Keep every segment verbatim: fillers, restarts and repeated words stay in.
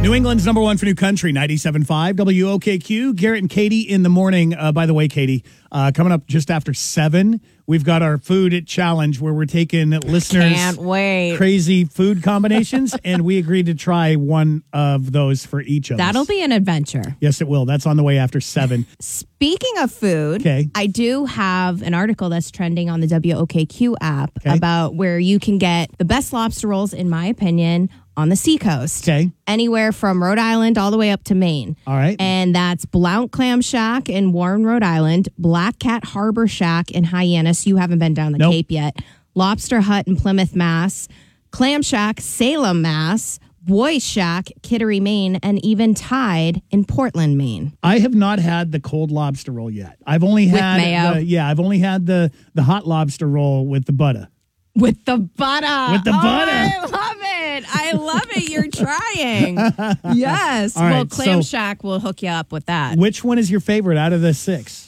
New England's number one for new country, ninety-seven point five W O K Q. Garrett and Katie in the morning. Uh, by the way, Katie, uh, coming up just after seven, we've got our food challenge where we're taking listeners' Can't wait. crazy food combinations, and we agreed to try one of those for each of That'll us. be an adventure. Yes, it will. That's on the way after seven. Speaking of food, Okay. I do have an article that's trending on the W O K Q app Okay. about where you can get the best lobster rolls, in my opinion, on the seacoast. Okay. Anywhere from Rhode Island all the way up to Maine. All right. And that's Blount Clam Shack in Warren, Rhode Island, Black Cat Harbor Shack in Hyannis. You haven't been down the Nope. Cape yet. Lobster Hut in Plymouth, Mass. Clam Shack, Salem, Mass. Boy Shack, Kittery, Maine, and even Tide in Portland, Maine. I have not had the cold lobster roll yet. I've only With had mayo? The, yeah, I've only had the the hot lobster roll with the butter. With the butter. With the Oh, butter. I love it. I love it. You're trying. Yes. All well, right, Clam so- Shack will hook you up with that. Which one is your favorite out of the six?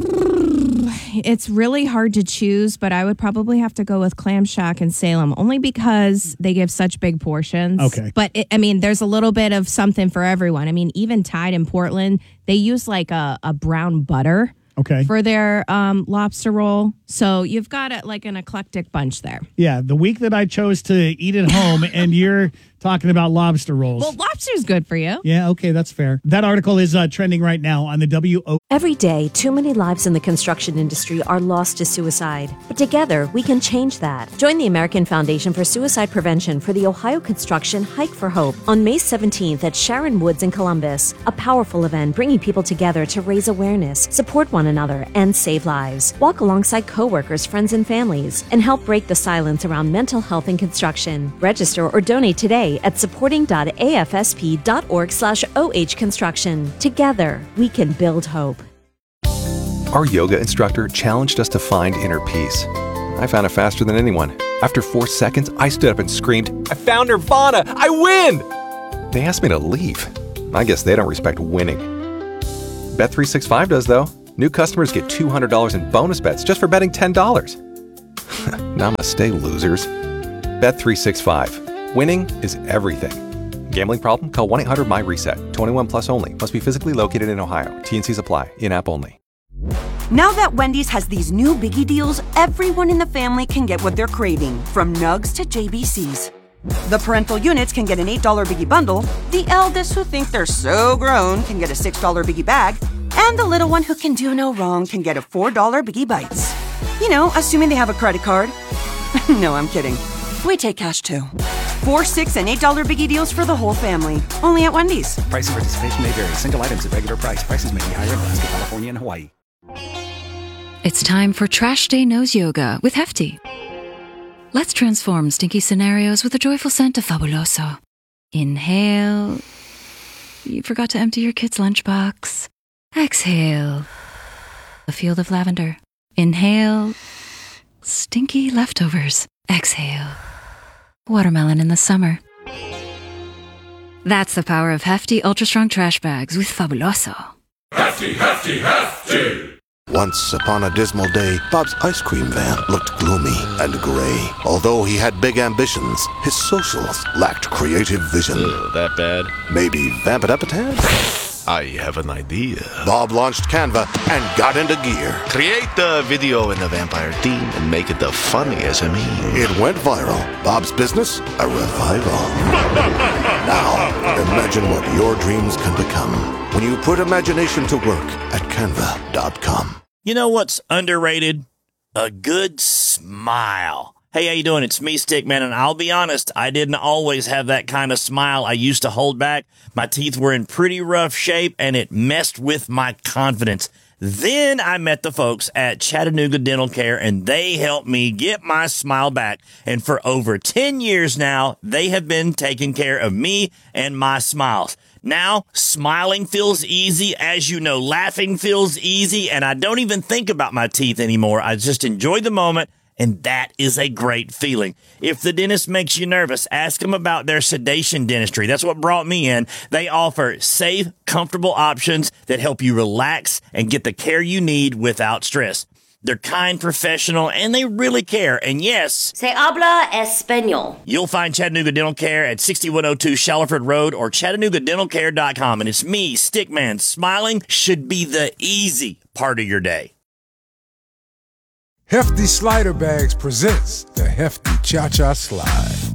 It's really hard to choose, but I would probably have to go with Clam Shack and Salem, only because they give such big portions. Okay. But, it, I mean, there's a little bit of something for everyone. I mean, even Tide in Portland, they use like a, a brown butter. Okay. For their um, lobster roll. So you've got a, like an eclectic bunch there. Yeah, the week that I chose to eat at home, and you're talking about lobster rolls. Well, lobster's good for you. Yeah, okay, that's fair. That article is uh, trending right now on the W O. Every day, too many lives in the construction industry are lost to suicide. But together, we can change that. Join the American Foundation for Suicide Prevention for the Ohio Construction Hike for Hope on May seventeenth at Sharon Woods in Columbus. A powerful event bringing people together to raise awareness, support one another, and save lives. Walk alongside coworkers, friends, and families, and help break the silence around mental health in construction. Register or donate today at supporting.afsp.org slash OH construction. Together, we can build hope. Our yoga instructor challenged us to find inner peace. I found it faster than anyone. After four seconds, I stood up and screamed, "I found Nirvana! I win!" They asked me to leave. I guess they don't respect winning. Bet three sixty-five does, though. New customers get two hundred dollars in bonus bets just for betting ten dollars. Namaste, losers. Bet three sixty-five. Winning is everything. Gambling problem? Call one eight hundred M Y reset. twenty-one plus only. Must be physically located in Ohio. T N Cs apply. In-app only. Now that Wendy's has these new biggie deals, everyone in the family can get what they're craving, from nugs to J B Cs. The parental units can get an eight dollar biggie bundle, the eldest who think they're so grown can get a six dollar biggie bag, and the little one who can do no wrong can get a four dollar biggie bites. You know, assuming they have a credit card. No, I'm kidding. We take cash too. Four, six, and eight dollar biggie deals for the whole family. Only at Wendy's. Price and participation may vary. Single items at regular price. Prices may be higher in Alaska, California, and Hawaii. It's time for Trash Day Nose Yoga with Hefty. Let's transform stinky scenarios with a joyful scent of Fabuloso. Inhale. You forgot to empty your kid's lunchbox. Exhale. A field of lavender. Inhale. Stinky leftovers. Exhale. Watermelon in the summer. That's the power of Hefty Ultra Strong Trash Bags with Fabuloso. Hefty, hefty, hefty! Once upon a dismal day, Bob's ice cream van looked gloomy and gray. Although he had big ambitions, his socials lacked creative vision. Ugh, that bad? Maybe vamp it up a tad? I have an idea. Bob launched Canva and got into gear. Create the video in the vampire theme and make it the funniest of me. It went viral. Bob's business, a revival. Now, imagine what your dreams can become when you put imagination to work at canva dot com. You know what's underrated? A good smile. Hey, how you doing? It's me, Stickman, and I'll be honest, I didn't always have that kind of smile I used to hold back. My teeth were in pretty rough shape, and it messed with my confidence. Then I met the folks at Chattanooga Dental Care, and they helped me get my smile back. And for over ten years now, they have been taking care of me and my smiles. Now, smiling feels easy. As you know, laughing feels easy, and I don't even think about my teeth anymore. I just enjoy the moment, and that is a great feeling. If the dentist makes you nervous, ask them about their sedation dentistry. That's what brought me in. They offer safe, comfortable options that help you relax and get the care you need without stress. They're kind, professional, and they really care. And yes, Se habla español. You'll find Chattanooga Dental Care at sixty-one oh two Shalford Road or chattanooga dental care dot com. And it's me, Stickman. Smiling should be the easy part of your day. Hefty Slider Bags presents the Hefty Cha-Cha Slide.